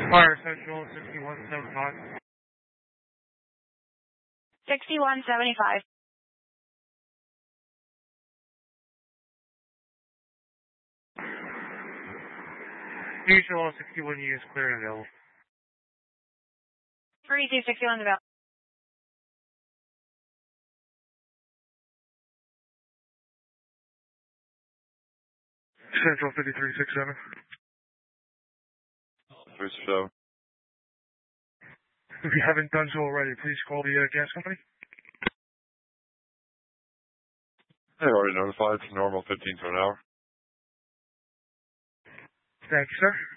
Fire Central 6175. 6175. Mutual 61 units clear and available. 3261 available. Central 5367. 367. If you haven't done so already, please call the gas company. They already notified. It's normal 15 to an hour. Thank you, sir.